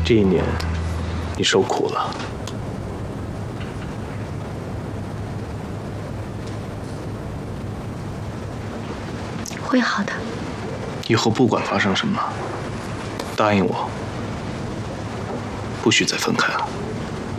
这一年，你受苦了。 会好的。 以后不管发生什么，答应我，不许再分开了。